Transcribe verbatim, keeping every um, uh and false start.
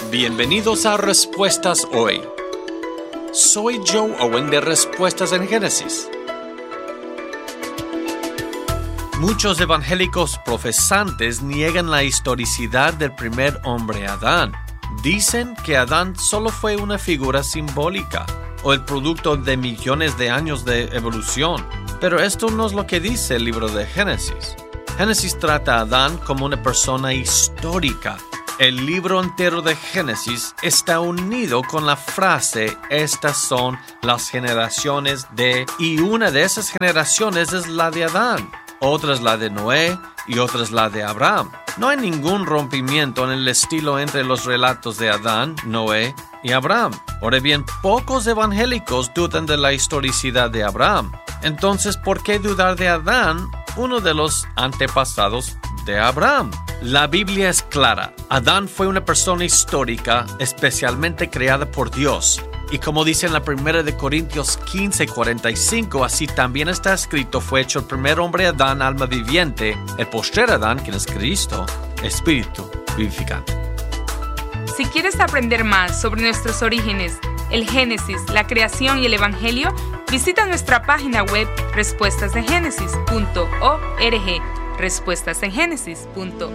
Bienvenidos a Respuestas Hoy. Soy Joe Owen de Respuestas en Génesis. Muchos evangélicos profesantes niegan la historicidad del primer hombre Adán. Dicen que Adán solo fue una figura simbólica o el producto de millones de años de evolución. Pero esto no es lo que dice el libro de Génesis. Génesis trata a Adán como una persona histórica. El libro entero de Génesis está unido con la frase «Estas son las generaciones de...» y una de esas generaciones es la de Adán, otra es la de Noé y otra es la de Abraham. No hay ningún rompimiento en el estilo entre los relatos de Adán, Noé y Abraham. Ahora bien, pocos evangélicos dudan de la historicidad de Abraham. Entonces, ¿por qué dudar de Adán, uno de los antepasados de Abraham? La Biblia es clara. Adán fue una persona histórica, especialmente creada por Dios. Y como dice en la primera de Corintios quince, cuarenta y cinco, así también está escrito, fue hecho el primer hombre Adán, alma viviente, el postrer Adán, quien es Cristo, espíritu vivificante. Si quieres aprender más sobre nuestros orígenes, el Génesis, la creación y el Evangelio, visita nuestra página web respuestas de génesis punto org, respuestas en génesis punto